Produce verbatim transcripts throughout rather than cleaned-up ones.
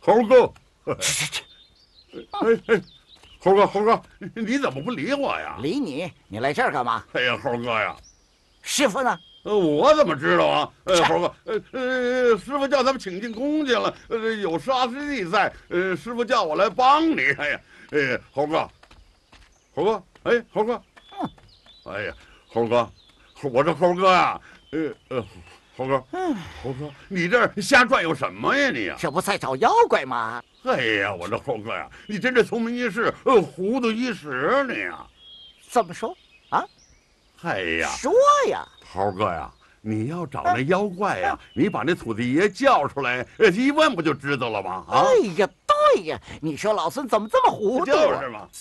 猴哥，哎哎，猴哥，猴哥，你怎么不理我呀？ 理你？你来这儿干嘛？ 哎呀，猴哥呀， 师傅呢？ 呃，我怎么知道啊？呃，猴哥，呃呃，师傅叫他们请进宫去了，呃，有沙师弟在，呃，师傅叫我来帮你。哎呀，哎，猴哥，猴哥，哎，猴哥， 嗯， 哎呀，猴哥，我这猴哥呀，呃呃。猴哥， 嗯， 猴哥，你这儿瞎转悠什么呀你呀？ 这不在找妖怪吗？ 哎呀，我这猴哥呀，你真是聪明一世，呃，糊涂一时你呀。 怎么说？啊？ 哎呀， 说呀， 猴哥呀，你要找那妖怪呀，你把那土地爷叫出来，呃一问不就知道了吗？啊？ 哎呀，对呀，你说老孙怎么这么糊涂啊？ 就是嘛。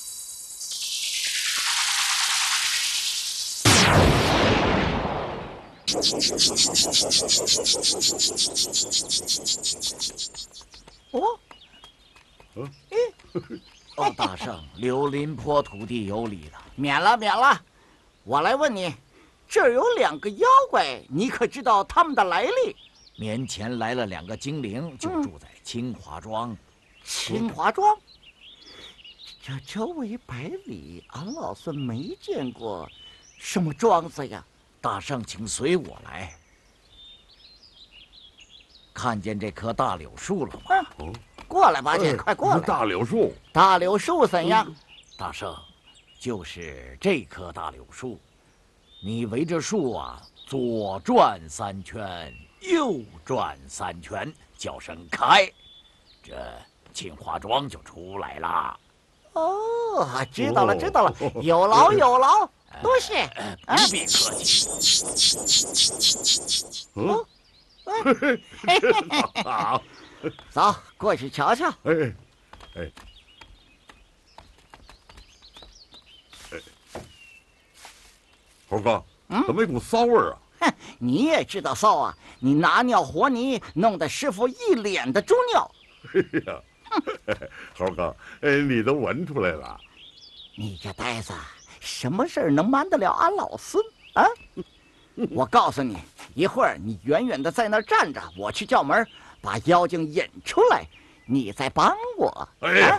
哦， 嗯， 哦，大圣，柳林坡土地有理了，免了，免了。我来问你，这儿有两个妖怪，你可知道他们的来历？ 年前来了两个精灵，就住在清华庄。 清华庄？这周围百里，俺老孙没见过什么庄子呀。 大圣，请随我来。看见这棵大柳树了吗？ 哦， 过来，八戒， 哎快过来！ 大柳树， 大柳树怎样？ 大圣，就是这棵大柳树，你围着树啊，左转三圈，右转三圈，叫声开，这清华庄就出来了。 哦，知道了， 哦知道了，有劳有劳，多谢。 不必客气。 嗯，好， 走，过去瞧瞧。 哎哎哎，猴哥，怎么一股骚味儿啊？ 哼，你也知道骚啊！你拿尿和泥，弄得师傅一脸的猪尿。 哎呀，猴哥，哎，你都闻出来了。 你这呆子，什么事儿能瞒得了俺老孙啊？我告诉你，一会儿你远远的在那儿站着，我去叫门，把妖精引出来，你再帮我。 哎。